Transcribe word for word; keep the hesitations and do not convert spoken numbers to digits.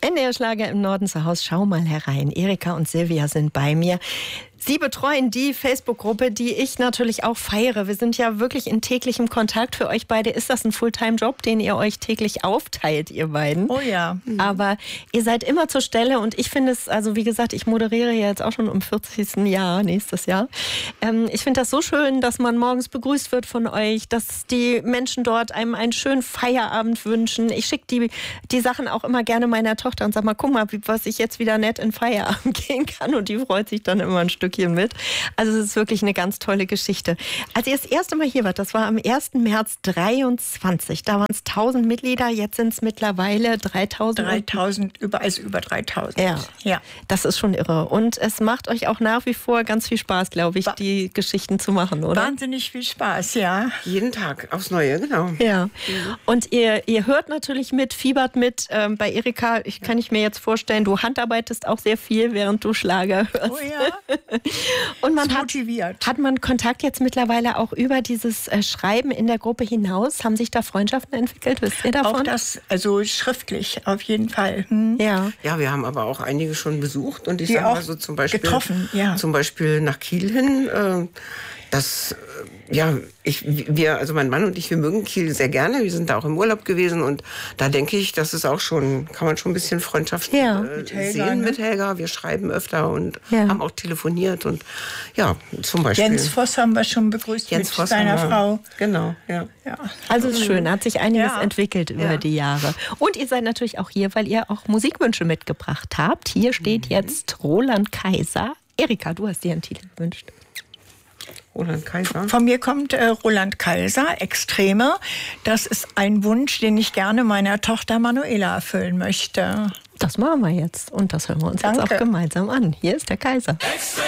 Wenn der Schlager im Norden zu Hause, schau mal herein. Erika und Silvia sind bei mir. Sie betreuen die Facebook-Gruppe, die ich natürlich auch feiere. Wir sind ja wirklich in täglichem Kontakt. Für euch beide ist das ein Fulltime-Job, den ihr euch täglich aufteilt, ihr beiden. Oh ja. Mhm. Aber ihr seid immer zur Stelle und ich finde es, also wie gesagt, ich moderiere jetzt auch schon im vierzigsten Jahr, nächstes Jahr. Ähm, ich finde das so schön, dass man morgens begrüßt wird von euch, dass die Menschen dort einem einen schönen Feierabend wünschen. Ich schicke die, die Sachen auch immer gerne meiner Tochter und sag mal, guck mal, was ich jetzt wieder nett in Feierabend gehen kann, und die freut sich dann immer ein Stück hier mit. Also es ist wirklich eine ganz tolle Geschichte. Als ihr das erste Mal hier wart, das war am ersten März dreiundzwanzig, da waren es tausend Mitglieder, jetzt sind es mittlerweile dreitausend. dreitausend, über, also über dreitausend. Ja. ja, das ist schon irre. Und es macht euch auch nach wie vor ganz viel Spaß, glaube ich, die Geschichten zu machen, oder? Wahnsinnig viel Spaß, ja. Jeden Tag aufs Neue, genau. Ja. Und ihr, ihr hört natürlich mit, fiebert mit. Ähm, bei Erika, ich kann ich mir jetzt vorstellen, du handarbeitest auch sehr viel, während du Schlager hörst. Oh ja. Und man hat, motiviert. hat man Kontakt jetzt mittlerweile auch über dieses äh, Schreiben in der Gruppe hinaus? Haben sich da Freundschaften entwickelt? Wisst ihr davon? Auch das, also schriftlich auf jeden Fall. Hm. Ja. Ja, wir haben aber auch einige schon besucht und ich Die sage mal auch so zum Beispiel, getroffen, ja. zum Beispiel nach Kiel hin. Äh, das, äh, ja, ich, wir, also mein Mann und ich, wir mögen Kiel sehr gerne. Wir sind da auch im Urlaub gewesen und da denke ich, das ist auch schon, kann man schon ein bisschen Freundschaft ja. äh, mit Helga, sehen ne? mit Helga. Wir schreiben öfter und ja. haben auch telefoniert und ja, zum Beispiel. Jens Voss haben wir schon begrüßt Jens mit Voss seiner wir, Frau. Genau, ja. ja. Also ist schön, hat sich einiges Ja. entwickelt über Ja. die Jahre. Und ihr seid natürlich auch hier, weil ihr auch Musikwünsche mitgebracht habt. Hier steht Mhm. jetzt Roland Kaiser. Erika, du hast dir einen Titel gewünscht. Roland Kaiser. Von mir kommt äh, Roland Kaiser, Extreme. Das ist ein Wunsch, den ich gerne meiner Tochter Manuela erfüllen möchte. Das machen wir jetzt und das hören wir uns Danke. jetzt auch gemeinsam an. Hier ist der Kaiser.